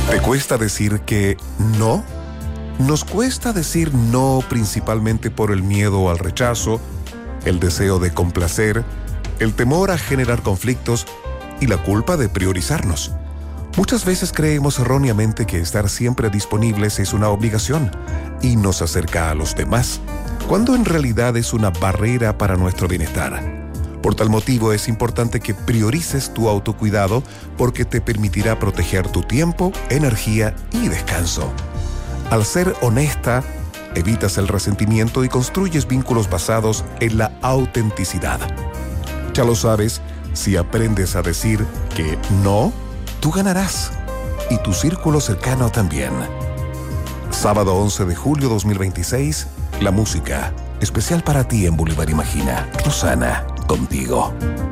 ¿Te cuesta decir que no? Nos cuesta decir no principalmente por el miedo al rechazo, el deseo de complacer, el temor a generar conflictos y la culpa de priorizarnos. Muchas veces creemos erróneamente que estar siempre disponibles es una obligación y nos acerca a los demás, cuando en realidad es una barrera para nuestro bienestar. Por tal motivo es importante que priorices tu autocuidado porque te permitirá proteger tu tiempo, energía y descanso. Al ser honesta, evitas el resentimiento y construyes vínculos basados en la autenticidad. Ya lo sabes, si aprendes a decir que no, tú ganarás y tu círculo cercano también. Sábado 11 de julio 2026, la música especial para ti en Boulevard Imagina. Rosana, contigo.